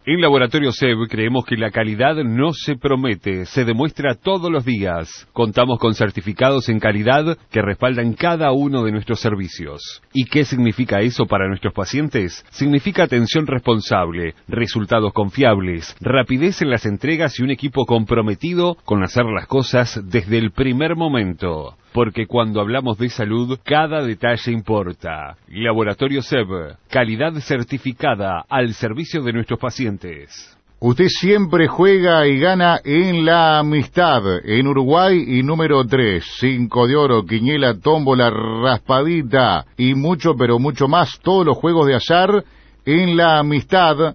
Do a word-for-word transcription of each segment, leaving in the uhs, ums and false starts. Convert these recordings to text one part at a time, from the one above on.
En Laboratorio S E B creemos que la calidad no se promete, se demuestra todos los días. Contamos con certificados en calidad que respaldan cada uno de nuestros servicios. ¿Y qué significa eso para nuestros pacientes? Significa atención responsable, resultados confiables, rapidez en las entregas y un equipo comprometido con hacer las cosas desde el primer momento. Porque cuando hablamos de salud, cada detalle importa. Laboratorio S E B, calidad certificada al servicio de nuestros pacientes. Usted siempre juega y gana en La Amistad, en Uruguay y número tres. Cinco de oro, quiniela, tómbola, raspadita y mucho, pero mucho más. Todos los juegos de azar en La Amistad,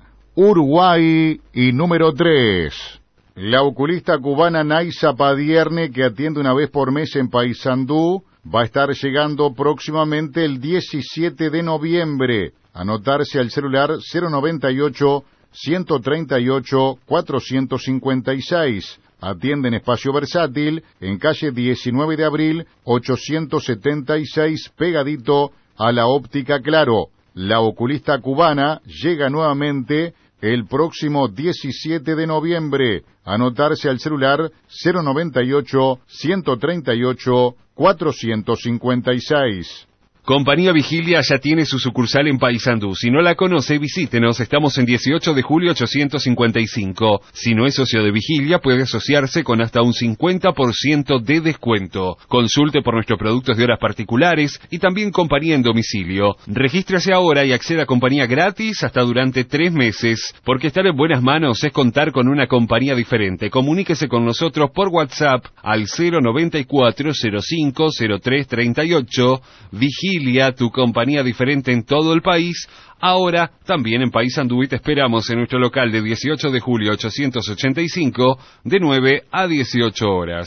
Uruguay y número tres. La oculista cubana Naisa Padierne, que atiende una vez por mes en Paysandú, va a estar llegando próximamente el diecisiete de noviembre. Anotarse al celular cero noventa y ocho, ciento treinta y ocho, cuatrocientos cincuenta y seis. Atiende en espacio versátil, en calle diecinueve de abril, ochocientos setenta y seis, pegadito a la óptica Claro. La oculista cubana llega nuevamente el próximo diecisiete de noviembre. Anotarse al celular cero noventa y ocho, ciento treinta y ocho, cuatrocientos cincuenta y seis. Compañía Vigilia ya tiene su sucursal en Paysandú. Si no la conoce, visítenos. Estamos en dieciocho de julio ochocientos cincuenta y cinco. Si no es socio de Vigilia, puede asociarse con hasta un cincuenta por ciento de descuento. Consulte por nuestros productos de horas particulares y también compañía en domicilio. Regístrese ahora y acceda a compañía gratis hasta durante tres meses. Porque estar en buenas manos es contar con una compañía diferente. Comuníquese con nosotros por WhatsApp al cero noventa y cuatro, cero cinco, cero tres treinta y ocho. Vigilia, tu compañía diferente en todo el país, ahora también en Paysandú, y te esperamos en nuestro local de dieciocho de julio ochocientos ochenta y cinco, de nueve a dieciocho horas.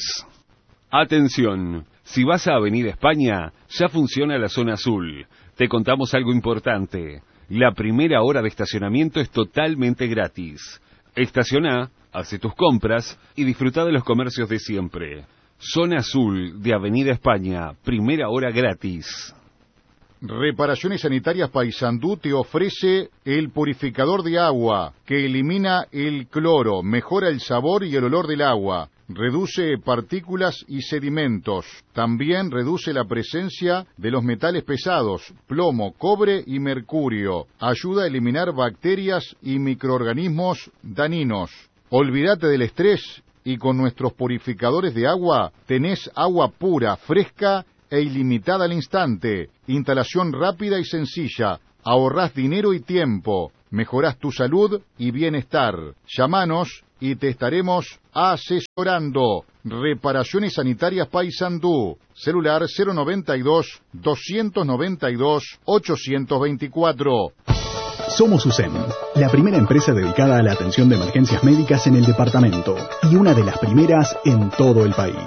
Atención, si vas a Avenida España, ya funciona la zona azul. Te contamos algo importante. La primera hora de estacionamiento es totalmente gratis. Estaciona, hace tus compras y disfruta de los comercios de siempre. Zona azul de Avenida España, primera hora gratis. Reparaciones Sanitarias Paysandú te ofrece el purificador de agua que elimina el cloro, mejora el sabor y el olor del agua, reduce partículas y sedimentos. También reduce la presencia de los metales pesados, plomo, cobre y mercurio. Ayuda a eliminar bacterias y microorganismos dañinos. Olvídate del estrés y con nuestros purificadores de agua tenés agua pura, fresca e ilimitada al instante. Instalación rápida y sencilla. Ahorrás dinero y tiempo. Mejorás tu salud y bienestar. Llámanos y te estaremos asesorando. Reparaciones Sanitarias Paysandú. Celular cero noventa y dos, doscientos noventa y dos, ochocientos veinticuatro. Somos U S E M, la primera empresa dedicada a la atención de emergencias médicas en el departamento y una de las primeras en todo el país.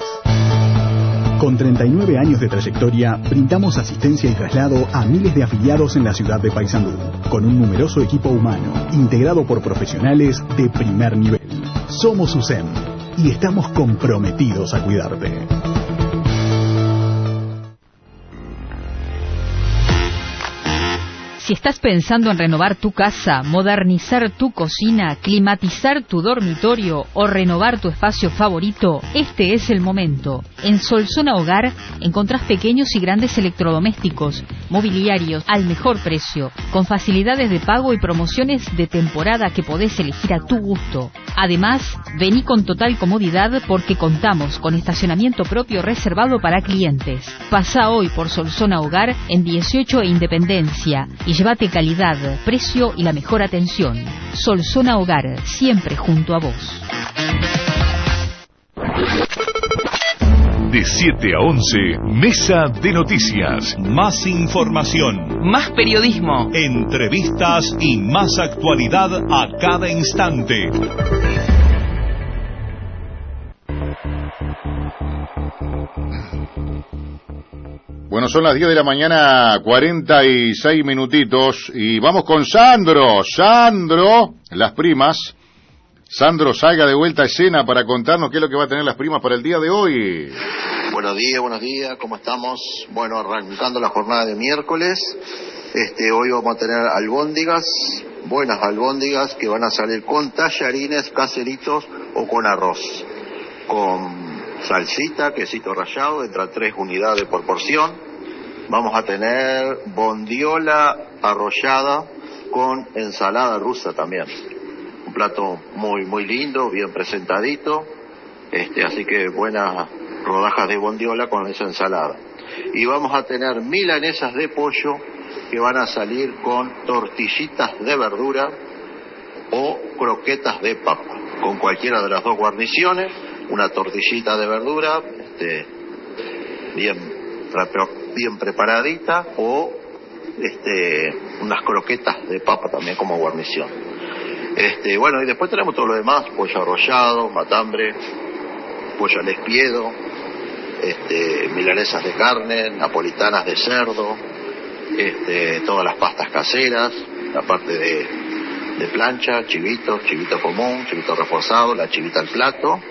Con treinta y nueve años de trayectoria, brindamos asistencia y traslado a miles de afiliados en la ciudad de Paysandú, con un numeroso equipo humano, integrado por profesionales de primer nivel. Somos U S E M y estamos comprometidos a cuidarte. Si estás pensando en renovar tu casa, modernizar tu cocina, climatizar tu dormitorio o renovar tu espacio favorito, este es el momento. En Solzona Hogar encontrás pequeños y grandes electrodomésticos, mobiliarios al mejor precio, con facilidades de pago y promociones de temporada que podés elegir a tu gusto. Además, vení con total comodidad porque contamos con estacionamiento propio reservado para clientes. Pasá hoy por Solzona Hogar en dieciocho e Independencia y llévate calidad, precio y la mejor atención. Solzona Hogar, siempre junto a vos. De siete a once, Mesa de Noticias. Más información, más periodismo, entrevistas y más actualidad a cada instante. Bueno, son las diez de la mañana, cuarenta y seis minutitos, y vamos con Sandro. Sandro, las primas. Sandro, salga de vuelta a escena para contarnos qué es lo que va a tener las primas para el día de hoy. Buenos días, buenos días, ¿cómo estamos? Bueno, arrancando la jornada de miércoles, este, hoy vamos a tener albóndigas, buenas albóndigas que van a salir con tallarines caseritos o con arroz, con salsita, quesito rallado, entra tres unidades por porción. Vamos a tener bondiola arrollada con ensalada rusa también. Un plato muy muy lindo, bien presentadito, este, así que buenas rodajas de bondiola con esa ensalada. Y vamos a tener milanesas de pollo que van a salir con tortillitas de verdura o croquetas de papa, con cualquiera de las dos guarniciones, una tortillita de verdura, este, bien, bien preparadita, o este, unas croquetas de papa también como guarnición. Este, bueno, y después tenemos todo lo demás, pollo arrollado, matambre, pollo al espiedo, este, milanesas de carne, napolitanas de cerdo, este, todas las pastas caseras, la parte de, de plancha, chivito, chivito común, chivito reforzado, la chivita al plato,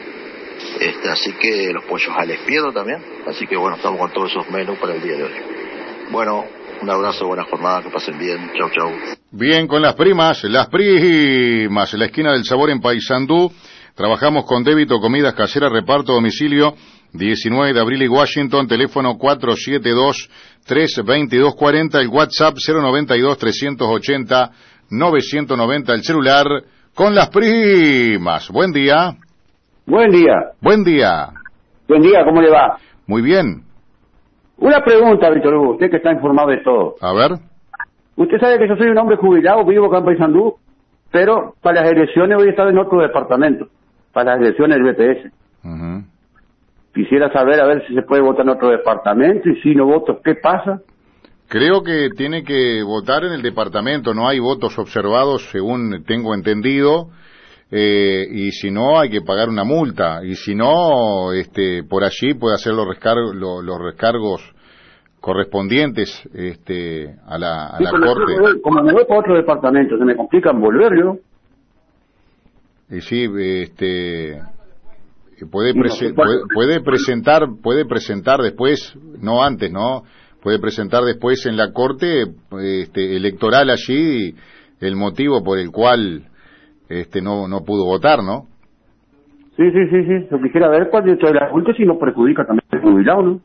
este, así que los pollos al espiedo también, así que bueno, estamos con todos esos menús para el día de hoy. Bueno, un abrazo, buena jornada, que pasen bien, chau chau. Bien, con las primas, las primas, la esquina del sabor en Paysandú, trabajamos con débito, comidas caseras, reparto, domicilio, diecinueve de abril y Washington, teléfono cuatro siete dos, tres dos dos cuatro cero, el WhatsApp cero noventa y dos, trescientos ochenta, novecientos noventa, el celular, con las primas. Buen día. Buen día. Buen día. Buen día, ¿cómo le va? Muy bien. Una pregunta, Víctor Hugo, usted que está informado de todo. A ver. Usted sabe que yo soy un hombre jubilado, vivo acá en Paysandú, pero para las elecciones voy a estar en otro departamento, para las elecciones del B P S. Uh-huh. Quisiera saber a ver si se puede votar en otro departamento, y si no voto, ¿qué pasa? Creo que tiene que votar en el departamento, no hay votos observados según tengo entendido, eh, y si no hay que pagar una multa, y si no, este, por allí puede hacer los recargos, los, los recargos correspondientes este, a la, a sí, la como corte. Me voy, como me voy para otro departamento, se me complica en volver yo. Y sí, este... Puede, prese puede, puede presentar puede presentar después, no antes, ¿no? Puede presentar después en la corte este, electoral allí el motivo por el cual este no no pudo votar, ¿no? Sí, sí, sí, sí. Yo quisiera ver cuál de la multa si no perjudica también al jubilado, ¿no?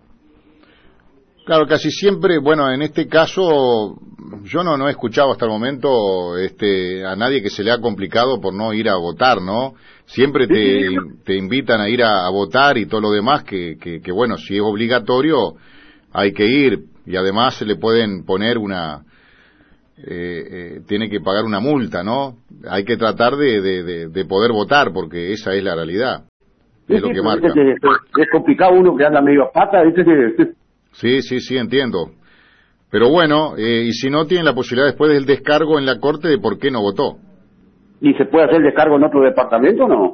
Claro, casi siempre, bueno, en este caso yo no no he escuchado hasta el momento este a nadie que se le ha complicado por no ir a votar, ¿no? Siempre te, te invitan a ir a, a votar y todo lo demás, que, que, que bueno, si es obligatorio hay que ir, y además se le pueden poner una, eh, eh, tiene que pagar una multa, ¿no? Hay que tratar de, de, de, de poder votar, porque esa es la realidad, sí, es lo sí, que marca. Que, es complicado uno que anda medio a pata, ¿viste? Que... Sí, sí, sí, entiendo. Pero bueno, eh, y si no, tienen la posibilidad después del descargo en la corte de por qué no votó. ¿Y se puede hacer descargo en otro departamento o no?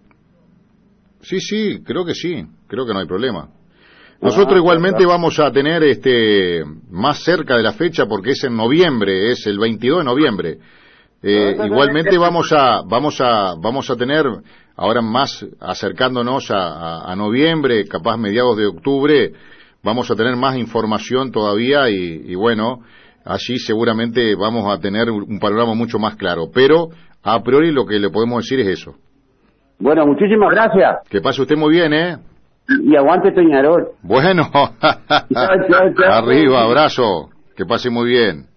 Sí, sí, creo que sí, creo que no hay problema. Nosotros ah, igualmente claro. Vamos a tener este más cerca de la fecha, porque es en noviembre, es el veintidós de noviembre. Eh, no, igualmente vamos a vamos a vamos a tener ahora más acercándonos a, a, a noviembre, capaz mediados de octubre, vamos a tener más información todavía y, y bueno, allí seguramente vamos a tener un panorama mucho más claro, pero a priori lo que le podemos decir es eso. Bueno, muchísimas gracias. Que pase usted muy bien, ¿eh? Y aguante Peñarol. Bueno, arriba, abrazo, que pase muy bien.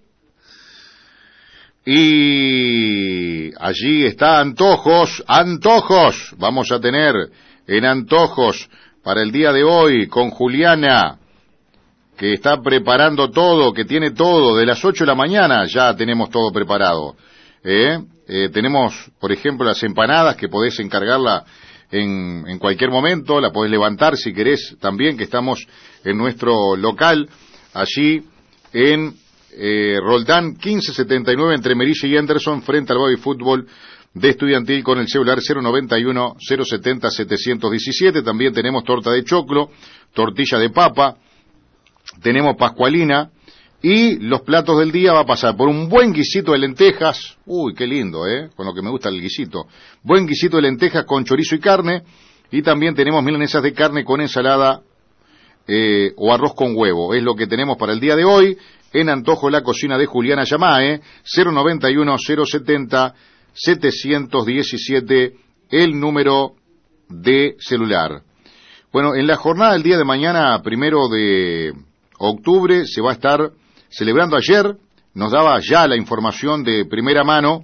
Y allí está Antojos, Antojos, vamos a tener en Antojos para el día de hoy con Juliana, que está preparando todo, que tiene todo, de las ocho de la mañana ya tenemos todo preparado. ¿Eh? Eh, tenemos, por ejemplo, las empanadas, que podés encargarla en, en cualquier momento, la podés levantar si querés también, que estamos en nuestro local, allí en eh, Roldán quince setenta y nueve, entre Merilla y Anderson, frente al Baby Fútbol de Estudiantil, con el celular cero noventa y uno, cero setenta, setecientos diecisiete. También tenemos torta de choclo, tortilla de papa, tenemos pascualina, y los platos del día va a pasar por un buen guisito de lentejas, uy, qué lindo, eh, con lo que me gusta el guisito, buen guisito de lentejas con chorizo y carne, y también tenemos milanesas de carne con ensalada eh, o arroz con huevo, es lo que tenemos para el día de hoy, en Antojo La Cocina de Juliana. Llamá, ¿eh? cero noventa y uno, cero setenta, setecientos diecisiete, el número de celular. Bueno, en la jornada del día de mañana, primero de octubre, se va a estar celebrando. Ayer nos daba ya la información de primera mano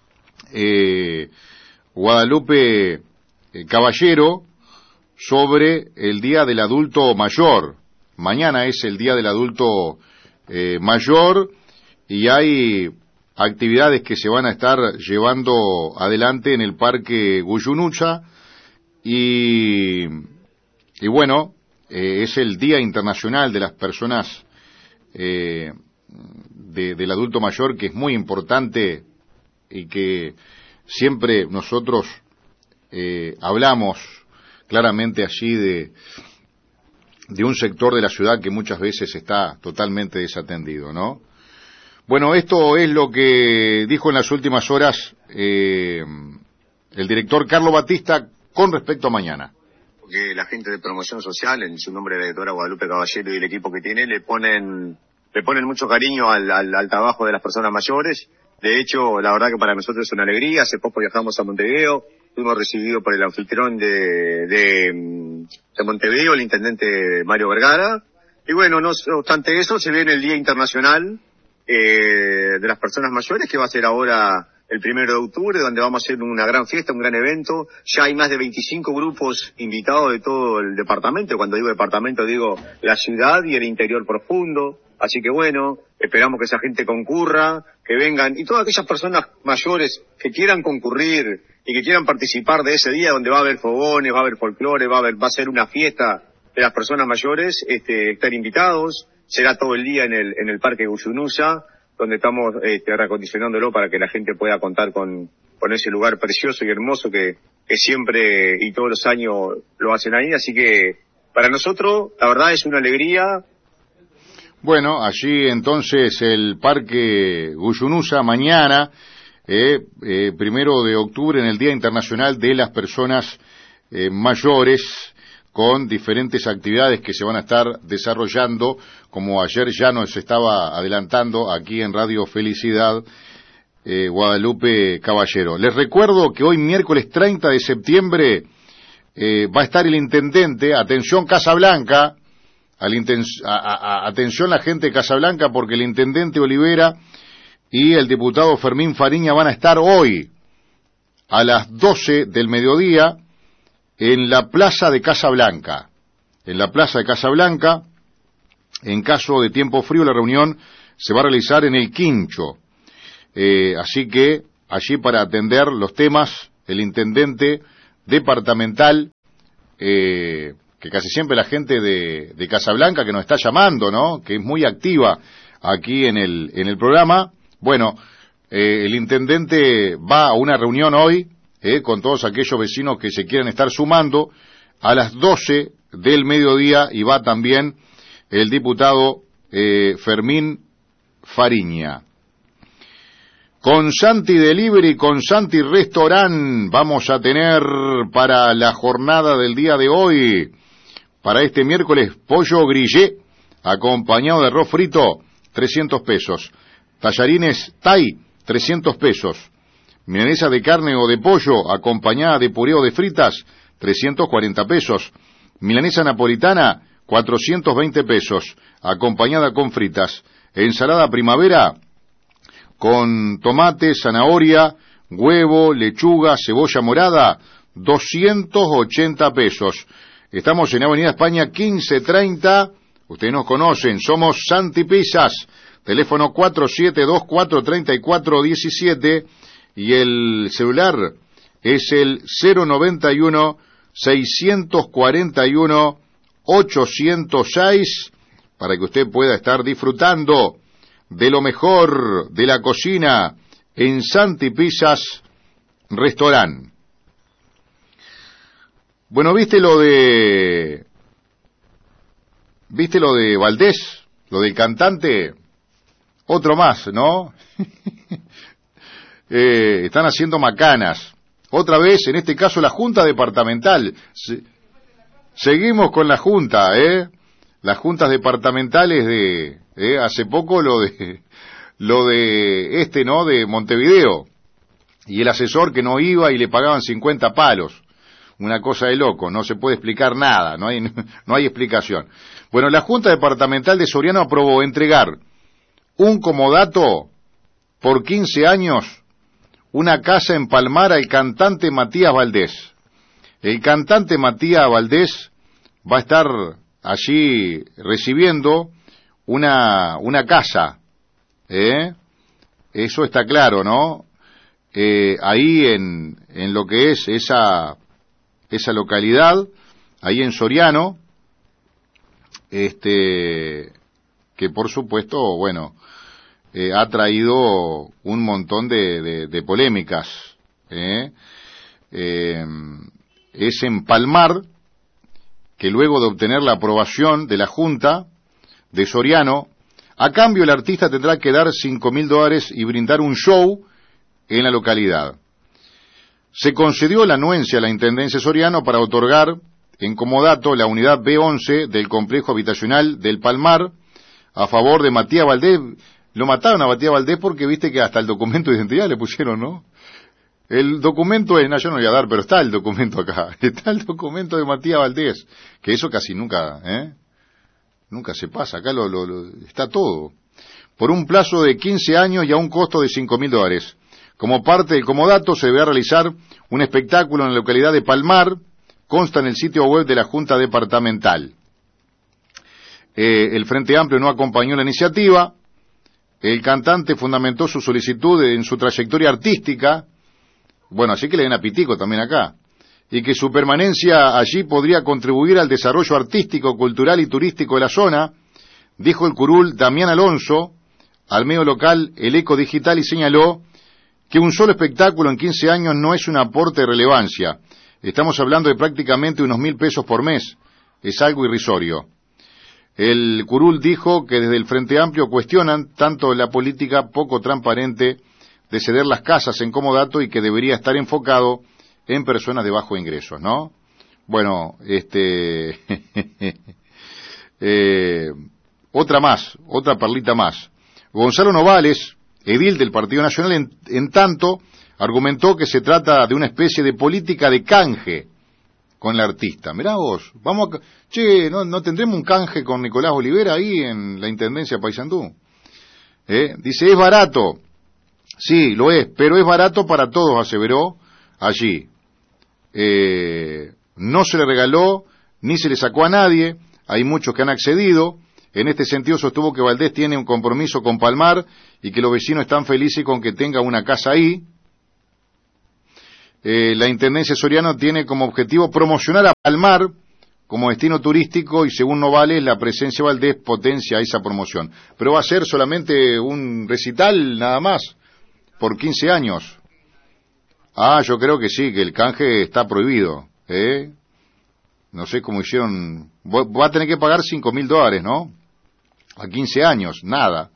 eh, Guadalupe eh, Caballero sobre el Día del Adulto Mayor. Mañana es el Día del Adulto eh, Mayor y hay actividades que se van a estar llevando adelante en el Parque Guyunucha y, y bueno, eh, es el Día Internacional de las Personas eh, de, del Adulto Mayor, que es muy importante y que siempre nosotros eh, hablamos claramente allí de, de un sector de la ciudad que muchas veces está totalmente desatendido, ¿no? Bueno, esto es lo que dijo en las últimas horas eh, el director Carlos Batista con respecto a mañana. Porque la gente de promoción social, en su nombre la directora Guadalupe Caballero y el equipo que tiene, le ponen le ponen mucho cariño al, al, al trabajo de las personas mayores. De hecho, la verdad que para nosotros es una alegría. Hace poco viajamos a Montevideo, fuimos recibidos por el anfitrión de, de, de Montevideo, el intendente Mario Vergara. Y bueno, no obstante eso, se viene el Día Internacional eh, de las Personas Mayores, que va a ser ahora el primero de octubre, donde vamos a hacer una gran fiesta, un gran evento. Ya hay más de veinticinco grupos invitados de todo el departamento. Cuando digo departamento, digo la ciudad y el interior profundo. Así que bueno, esperamos que esa gente concurra, que vengan, y todas aquellas personas mayores que quieran concurrir y que quieran participar de ese día, donde va a haber fogones, va a haber folclore, va a haber, va a ser una fiesta de las personas mayores, este, estar invitados. Será todo el día en el, en el Parque Guyunucha, donde estamos este, reacondicionándolo para que la gente pueda contar con, con ese lugar precioso y hermoso que, que siempre y todos los años lo hacen ahí. Así que para nosotros, la verdad, es una alegría. Bueno, allí entonces el Parque Guyunucha mañana, eh, eh, primero de octubre, en el Día Internacional de las Personas eh, Mayores, con diferentes actividades que se van a estar desarrollando, como ayer ya nos estaba adelantando aquí en Radio Felicidad eh, Guadalupe Caballero. Les recuerdo que hoy, miércoles treinta de septiembre, eh, va a estar el intendente, atención Casablanca, al inten- a, a, atención la gente de Casablanca, porque el intendente Olivera y el diputado Fermín Fariña van a estar hoy a las doce del mediodía en la Plaza de Casablanca. En la Plaza de Casablanca, en caso de tiempo frío, la reunión se va a realizar en el Quincho. Eh, así que allí para atender los temas, el intendente departamental, eh, que casi siempre la gente de, de Casablanca que nos está llamando, ¿no?, que es muy activa aquí en el, en el programa. Bueno, eh, el intendente va a una reunión hoy, eh, con todos aquellos vecinos que se quieran estar sumando, a las doce del mediodía, y va también el diputado eh, Fermín Fariña. Con Santi Delivery, con Santi Restaurant, vamos a tener para la jornada del día de hoy, para este miércoles, pollo grillé, acompañado de arroz frito, trescientos pesos. Tallarines Thai, trescientos pesos. Milanesa de carne o de pollo, acompañada de puré o de fritas, trescientos cuarenta pesos. Milanesa napolitana, cuatrocientos veinte pesos, acompañada con fritas. Ensalada primavera, con tomate, zanahoria, huevo, lechuga, cebolla morada, doscientos ochenta pesos. Estamos en Avenida España quince treinta, ustedes nos conocen, somos Santi Pizzas, teléfono cuatro siete dos cuatro tres cuatro uno siete, y el celular es el cero noventa y uno, seiscientos cuarenta y uno, ochocientos seis, para que usted pueda estar disfrutando de lo mejor de la cocina en Santi Pizzas Restaurant. Bueno, ¿viste lo de... ¿Viste lo de Valdés? Lo del cantante. Otro más, ¿no? eh, están haciendo macanas. Otra vez, en este caso, la Junta Departamental. Se... Seguimos con la Junta, ¿eh? Las juntas departamentales de, ¿eh? Hace poco lo de lo de este, ¿no? De Montevideo, y el asesor que no iba y le pagaban cincuenta palos. Una cosa de loco, no se puede explicar nada, no hay, no hay explicación. Bueno, la Junta Departamental de Soriano aprobó entregar un comodato por quince años, una casa en Palmar al cantante Matías Valdés. El cantante Matías Valdés va a estar allí recibiendo una, una casa, ¿eh? Eso está claro, ¿no? Eh, ahí en, en lo que es esa, esa localidad, ahí en Soriano, este, que por supuesto, bueno, eh, ha traído un montón de, de, de polémicas, ¿eh? Eh, es en Palmar, que luego de obtener la aprobación de la Junta de Soriano, a cambio el artista tendrá que dar cinco mil dólares y brindar un show en la localidad. Se concedió la anuencia a la Intendencia Soriano para otorgar en comodato la unidad B once del complejo habitacional del Palmar a favor de Matías Valdés. Lo mataron a Matías Valdés porque viste que hasta el documento de identidad le pusieron, ¿no? El documento es, no, yo no voy a dar, pero está el documento acá, está el documento de Matías Valdés, que eso casi nunca, ¿eh? Nunca se pasa, acá lo, lo, lo, está todo. Por un plazo de quince años y a un costo de cinco mil dólares. Como parte del comodato se deberá realizar un espectáculo en la localidad de Palmar, consta en el sitio web de la Junta Departamental. Eh, el Frente Amplio no acompañó la iniciativa, el cantante fundamentó su solicitud en su trayectoria artística, bueno, así que le den a Pitico también acá, y que su permanencia allí podría contribuir al desarrollo artístico, cultural y turístico de la zona, dijo el curul Damián Alonso al medio local El Eco Digital, y señaló que un solo espectáculo en quince años no es un aporte de relevancia. Estamos hablando de prácticamente unos mil pesos por mes. Es algo irrisorio. El curul dijo que desde el Frente Amplio cuestionan tanto la política poco transparente de ceder las casas en comodato y que debería estar enfocado en personas de bajo ingresos, ¿no? Bueno, este... eh, otra más, otra perlita más. Gonzalo Novales, edil del Partido Nacional, en, en tanto, argumentó que se trata de una especie de política de canje con la artista. Mirá vos, vamos a... Che, ¿no, no tendremos un canje con Nicolás Olivera ahí en la Intendencia Paysandú? ¿Eh? Dice, es barato. Sí, lo es, pero es barato para todos, aseveró allí. Eh, no se le regaló, ni se le sacó a nadie, hay muchos que han accedido. En este sentido sostuvo que Valdés tiene un compromiso con Palmar y que los vecinos están felices con que tenga una casa ahí. Eh, la Intendencia Soriano tiene como objetivo promocionar a Palmar como destino turístico y según Novales la presencia de Valdés potencia esa promoción. Pero va a ser solamente un recital nada más, por quince años. Ah, yo creo que sí, que el canje está prohibido, ¿eh? No sé cómo hicieron. Va a tener que pagar cinco mil dólares, ¿no? A quince años, nada.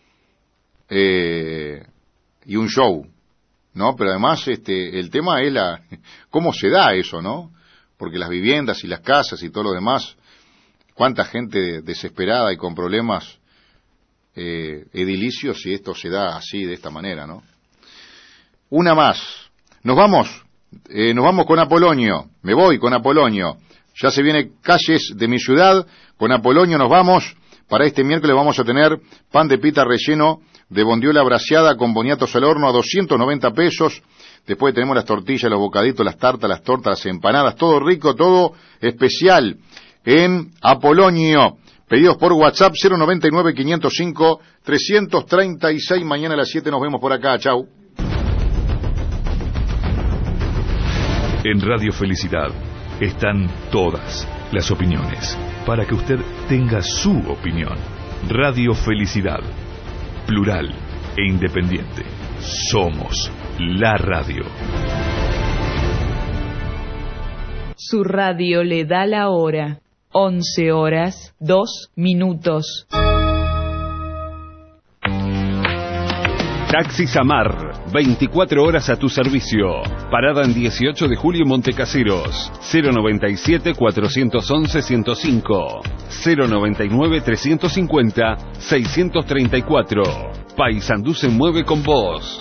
Eh, y un show, ¿no? Pero además, este, el tema es la, cómo se da eso, ¿no? Porque las viviendas y las casas y todo lo demás, cuánta gente desesperada y con problemas eh, edilicios si esto se da así, de esta manera, ¿no? Una más. Nos vamos, eh, nos vamos con Apolonio. Me voy con Apolonio. Ya se viene Calles de mi ciudad. Con Apolonio nos vamos. Para este miércoles vamos a tener pan de pita relleno de bondiola braseada con boniatos al horno a doscientos noventa pesos. Después tenemos las tortillas, los bocaditos, las tartas, las tortas, las empanadas. Todo rico, todo especial en Apolonio. Pedidos por WhatsApp cero noventa y nueve, quinientos cinco, trescientos treinta y seis. Mañana a las siete nos vemos por acá. Chau. En Radio Felicidad están todas las opiniones para que usted tenga su opinión. Radio Felicidad, plural e independiente. Somos la radio. Su radio le da la hora. once horas, dos minutos. Taxi Samar. veinticuatro horas a tu servicio. Parada en dieciocho de julio, Montecaseros. cero noventa y siete, cuatrocientos once, ciento cinco. cero noventa y nueve, trescientos cincuenta, seiscientos treinta y cuatro. Paysandú se mueve con vos.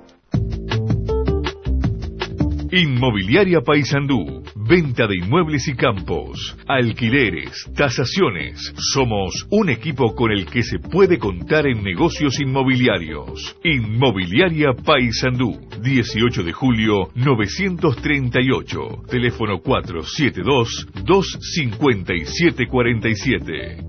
Inmobiliaria Paysandú. Venta de inmuebles y campos, alquileres, tasaciones. Somos un equipo con el que se puede contar en negocios inmobiliarios. Inmobiliaria Paysandú, dieciocho de julio, novecientos treinta y ocho. Teléfono cuatro siete dos, dos cinco siete cuatro siete.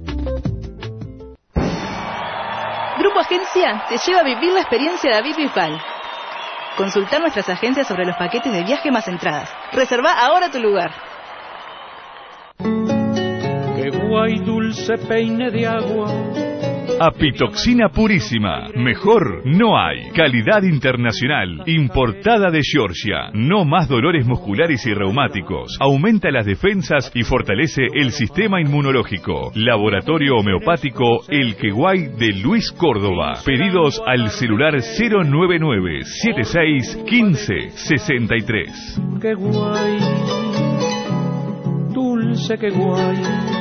Grupo Agencia te lleva a vivir la experiencia David Bisbal. Consultar nuestras agencias sobre los paquetes de viaje más entradas. Reserva ahora tu lugar. Qué guay dulce peine de agua. Apitoxina purísima. Mejor no hay. Calidad internacional. Importada de Georgia. No más dolores musculares y reumáticos. Aumenta las defensas y fortalece el sistema inmunológico. Laboratorio homeopático El Queguay de Luis Córdoba. Pedidos al celular cero nueve nueve, siete seis, uno cinco, seis tres. Qué guay. Dulce, qué guay.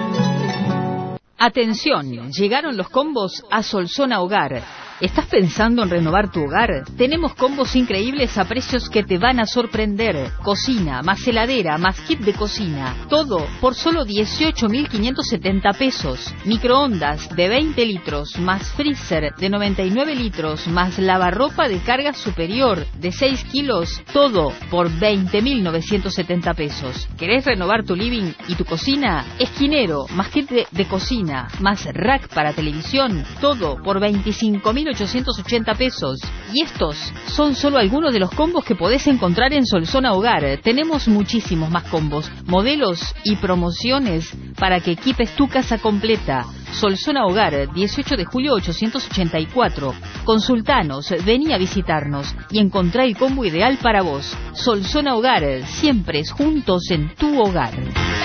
Atención, llegaron los combos a Solzona Hogar. ¿Estás pensando en renovar tu hogar? Tenemos combos increíbles a precios que te van a sorprender. Cocina, más heladera, más kit de cocina. Todo por solo dieciocho mil quinientos setenta pesos. Microondas de veinte litros, más freezer de noventa y nueve litros, más lavarropa de carga superior de seis kilos. Todo por veinte mil novecientos setenta pesos. ¿Querés renovar tu living y tu cocina? Esquinero, más kit de, de cocina, más rack para televisión. Todo por veinticinco mil ochocientos ochenta pesos. Y estos son solo algunos de los combos que podés encontrar en Solzona Hogar. Tenemos muchísimos más combos, modelos y promociones para que equipes tu casa completa. Solzona Hogar, dieciocho de julio ochocientos ochenta y cuatro. Consultanos, vení a visitarnos y encontrá el combo ideal para vos. Solzona Hogar, siempre es juntos en tu hogar.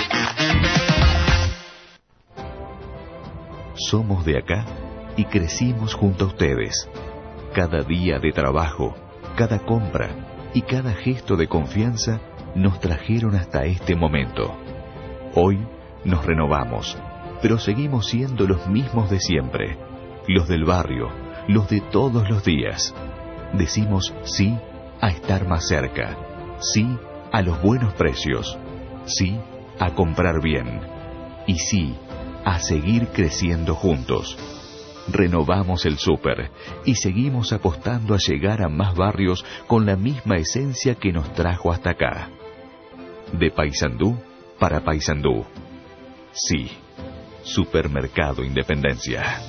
Somos de acá y crecimos junto a ustedes. Cada día de trabajo, cada compra y cada gesto de confianza nos trajeron hasta este momento. Hoy nos renovamos, pero seguimos siendo los mismos de siempre, los del barrio, los de todos los días. Decimos sí a estar más cerca, sí a los buenos precios, sí a comprar bien y sí a seguir creciendo juntos. Renovamos el súper y seguimos apostando a llegar a más barrios con la misma esencia que nos trajo hasta acá. De Paysandú para Paysandú. Sí, Supermercado Independencia.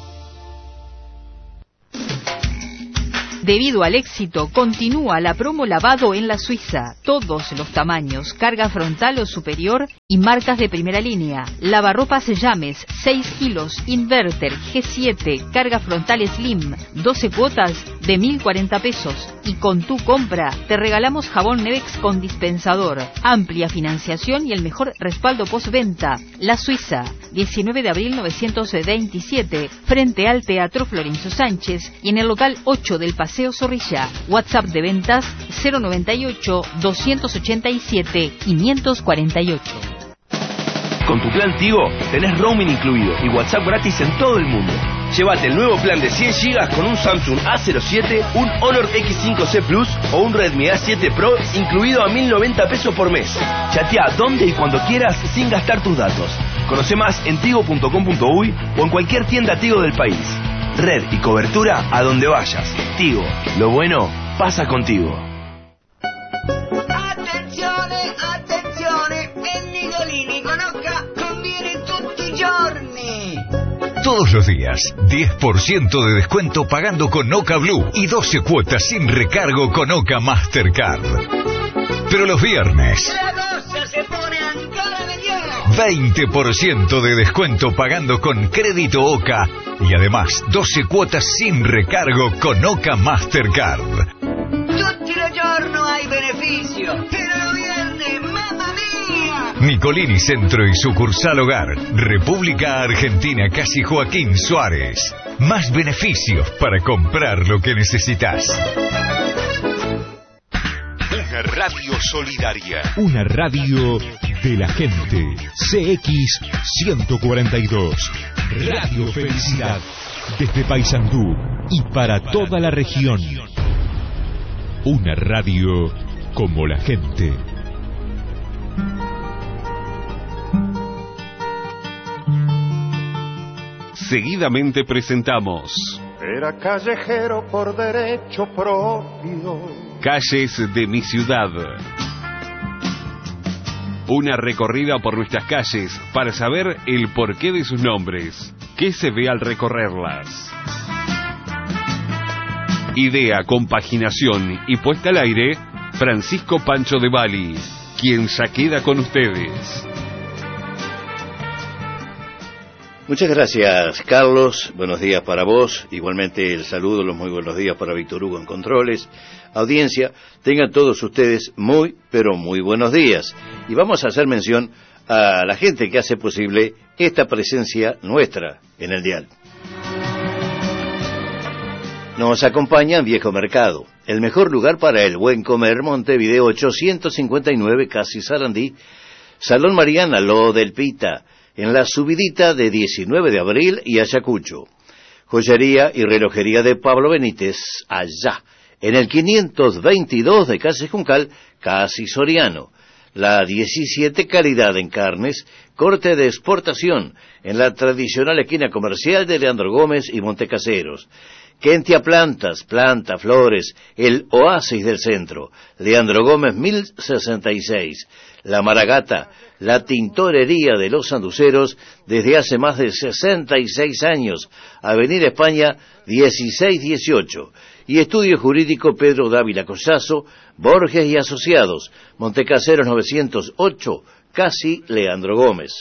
Debido al éxito, continúa la promo lavado en la Suiza. Todos los tamaños, carga frontal o superior y marcas de primera línea. Lavarropas Llames, seis kilos, inverter, G siete, carga frontal Slim, doce cuotas de mil cuarenta pesos. Y con tu compra te regalamos jabón Nevex con dispensador, amplia financiación y el mejor respaldo postventa. La Suiza, diecinueve de abril novecientos veintisiete, frente al Teatro Florencio Sánchez y en el local ocho del Paseo Zorrilla. WhatsApp de ventas cero noventa y ocho, doscientos ochenta y siete, quinientos cuarenta y ocho. Con tu plan Tigo tenés roaming incluido y WhatsApp gratis en todo el mundo. Llévate el nuevo plan de cien gigas con un Samsung A cero siete, un Honor X cinco C Plus o un Redmi A siete Pro incluido a mil noventa pesos por mes. Chatea donde y cuando quieras sin gastar tus datos. Conoce más en tigo punto com punto uy o en cualquier tienda Tigo del país. Red y cobertura a donde vayas. Tigo, lo bueno pasa contigo. Attenzione, attenzione, e Nicolini con Oca conviene tutti i giorni. Todos los días, diez por ciento de descuento pagando con Oca Blue y doce cuotas sin recargo con Oca Mastercard. Pero los viernes, La cosa se pone ancora mejor. veinte por ciento de descuento pagando con crédito Oca y además doce cuotas sin recargo con Oca Mastercard. Tutti i giorni hai beneficio, pero los viernes, mamma mia. Nicolini Centro y sucursal Hogar, República Argentina, Calle Joaquín Suárez. Más beneficios para comprar lo que necesitas. Una radio solidaria. Una radio de la gente. C X ciento cuarenta y dos. Radio Felicidad. Desde Paysandú y para toda la región. Una radio como la gente. Seguidamente presentamos Era callejero por derecho propio. Calles de mi ciudad. Una recorrida por nuestras calles para saber el porqué de sus nombres. ¿Qué se ve al recorrerlas? Idea, compaginación y puesta al aire, Francisco Pancho de Bali, quien ya queda con ustedes. Muchas gracias, Carlos. Buenos días para vos. Igualmente el saludo, los muy buenos días para Víctor Hugo en Controles. Audiencia, tengan todos ustedes muy, pero muy buenos días. Y vamos a hacer mención a la gente que hace posible esta presencia nuestra en el dial. Nos acompaña en Viejo Mercado, el mejor lugar para el buen comer, Montevideo ochocientos cincuenta y nueve, casi Sarandí, Salón Mariana, Lo del Pita, en la subidita de diecinueve de abril y Ayacucho. Joyería y relojería de Pablo Benítez, allá, en el quinientos veintidós de Calle Juncal, casi Soriano. La diecisiete, calidad en carnes, corte de exportación, en la tradicional esquina comercial de Leandro Gómez y Montecaseros. Kentia Plantas, planta, flores, el oasis del centro, Leandro Gómez mil sesenta y seis. La Maragata, la tintorería de los sanduceros desde hace más de sesenta y seis años, Avenida España dieciséis dieciocho. Y Estudio Jurídico Pedro Dávila Collazo, Borges y Asociados, Montecaseros novecientos ocho, casi Leandro Gómez.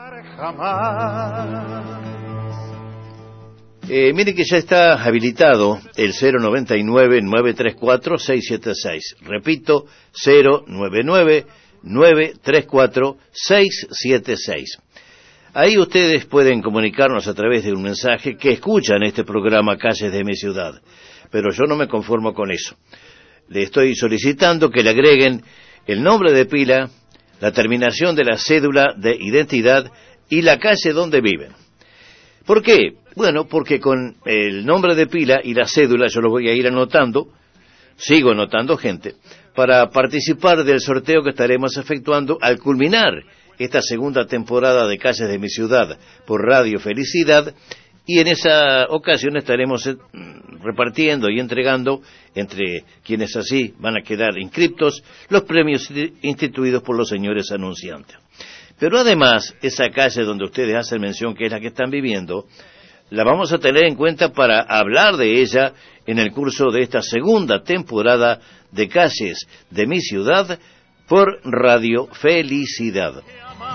Eh, mire que ya está habilitado el cero noventa y nueve, nueve tres cuatro, seis siete seis. Repito, cero noventa y nueve, nueve tres cuatro, seis siete seis. Ahí ustedes pueden comunicarnos a través de un mensaje que escuchan este programa Calles de mi Ciudad. Pero yo no me conformo con eso. Le estoy solicitando que le agreguen el nombre de pila, la terminación de la cédula de identidad y la calle donde viven. ¿Por qué? Bueno, porque con el nombre de pila y la cédula yo los voy a ir anotando, sigo anotando gente, para participar del sorteo que estaremos efectuando al culminar esta segunda temporada de Calles de mi Ciudad por Radio Felicidad, y en esa ocasión estaremos repartiendo y entregando, entre quienes así van a quedar inscriptos, los premios instituidos por los señores anunciantes. Pero además, esa calle donde ustedes hacen mención, que es la que están viviendo, la vamos a tener en cuenta para hablar de ella en el curso de esta segunda temporada de Calles de mi Ciudad por Radio Felicidad.